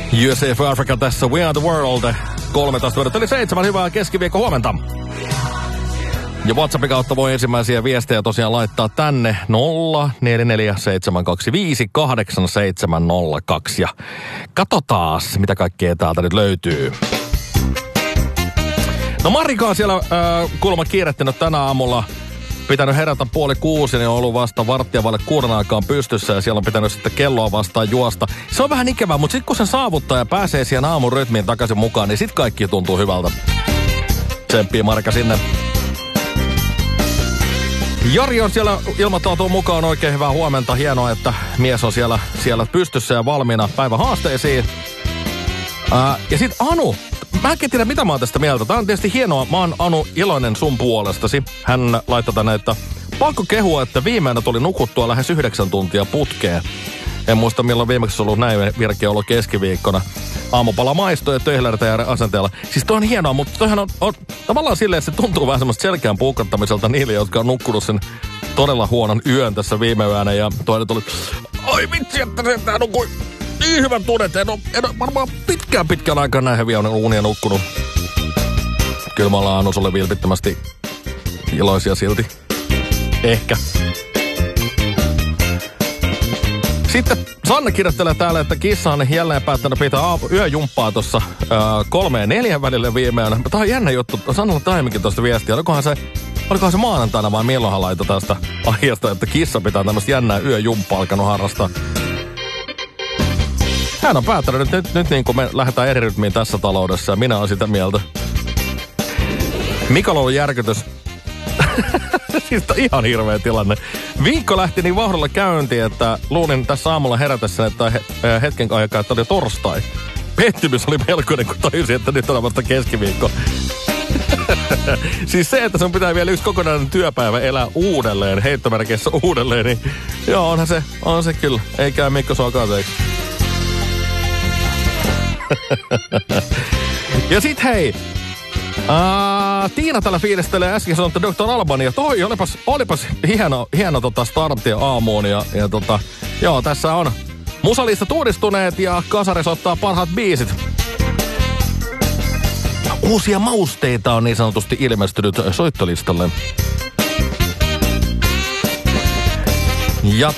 USA for Africa tässä, We Are The World. 13 vuodet yli 7, hyvää keskiviikko huomenta. Ja WhatsAppin kautta voi ensimmäisiä viestejä tosiaan laittaa tänne 0447258702. Ja katsotaas, mitä kaikkea täältä nyt löytyy. No Marika on siellä kuulemma kiirehtinyt tänä aamulla. Pitänyt herätä 5:30, niin on ollut vasta 5:45 aikaan pystyssä ja siellä on pitänyt sitten kelloa vastaan juosta. Se on vähän ikävää, mutta sitten kun sen saavuttaa ja pääsee siihen aamun rytmiin takaisin mukaan, niin sitten kaikki tuntuu hyvältä. Tsemppii Marika sinne. Jari on siellä ilmoittautunut mukaan, oikein hyvää huomenta. Hienoa, että mies on siellä pystyssä ja valmiina päivän haasteisiin. Ja sitten Anu. Mä en tiedä, mitä mä oon tästä mieltä. Tää on tietysti hienoa. Mä oon Anu iloinen sun puolestasi. Hän laittoi tänne, että pakko kehua, että viimeinen tuli nukuttua lähes 9 tuntia putkeen. En muista milloin viimeksi ollut näin virkeä olo keskiviikkona. Aamupala maistoi ja töihlärätä ja asenteella. Siis toi on hienoa, mutta toihan on tavallaan silleen, että se tuntuu vähän semmoista selkeän puukattamiselta niille, jotka on nukkunut sen todella huonon yön tässä viime yönä. Ja toinen tuli, ai vitsi, että se nukkui niin hyvän tunnet. En ole varmaan pitkään aikaan näin heviä unia nukkunut. Kyllä me ollaan Anu sulle vilpittömästi iloisia silti. Ehkä. Sitten Sanne kirjoittelee täällä, että kissa on jälleen päättänyt pitää yöjumppaa tuossa 3 ja 4 välillä viimeään. Tämä on jännä juttu. Sanalla aiemminkin tuosta viestiä. Olikohan se maanantaina vai milloinhan laitoi tästä aiheesta, että kissa pitää tämmöistä jännää yöjumppaa alkanut harrastaa. Hän on päättänyt, että nyt niin kuin me lähdetään eri rytmiin tässä taloudessa ja minä olen sitä mieltä. Mikolla on ollut järkytys. Siis ihan hirveä tilanne. Viikko lähti niin vauhdilla käyntiin, että luulin tässä aamulla herätessä, että hetken aikaa, että oli torstai. Pettymys oli melkoinen, kun tajusin, että nyt on vasta keskiviikko. Siis se, että sun pitää vielä yksi kokonainen työpäivä elää uudelleen, heittomerkeissä uudelleen, niin joo, on se kyllä. Ei käy Mikko sua kateeksi. Ja sit hei, Tiina täällä fiilistelee äsken sanonut, että Dr. Albania. Toi olipas hieno starttia aamuun. Ja joo, tässä on musalistat uudistuneet ja Kasaris ottaa parhaat biisit. Uusia mausteita on niin sanotusti ilmestynyt soittolistalle. Ja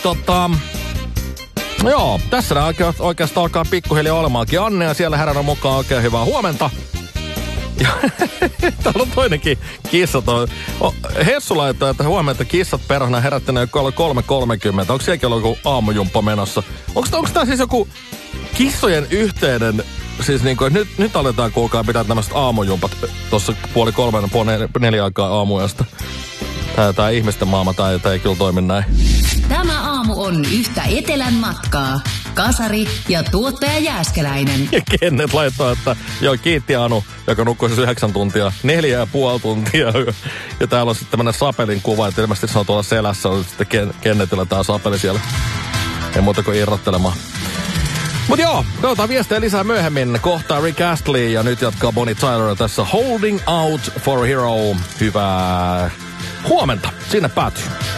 joo, tässä oikeastaan alkaa pikkuhiljaa olemaankin. Anne ja siellä herran mukaan oikein hyvää huomenta. Ja täällä on toinenkin kissa. Hessu laittaa, että huomenta kissat perhana herättäneet 3.30. Onko sielläkin ollut joku aamujumppa menossa? Onko tää siis joku kissojen yhteinen, siis niinku, nyt aletaan kuulkaa pitää tämmöiset aamujumpat tuossa 3:30, 4 aikaa aamuyöstä. Tää ihmisten maailma, tää ei kyllä toimi näin. Tämä aamu on yhtä etelän matkaa. Kasari ja tuottaja Jääskeläinen. Ja Kennet laittaa, että joo, kiitti Anu, joka nukkui siis 9 tuntia, 4,5 tuntia. Ja täällä on sitten tämmönen sapelin kuva, että ilmeisesti se on tuolla selässä, on sitten Kennetillä tää sapeli siellä. Ei muuta kuin irrottelemaan. Mut joo, katsotaan viestejä lisää myöhemmin. Kohtaa Rick Astley ja nyt jatkaa Bonnie Tyler tässä Holding Out for a Hero. Hyvää huomenta, sinne päätyy.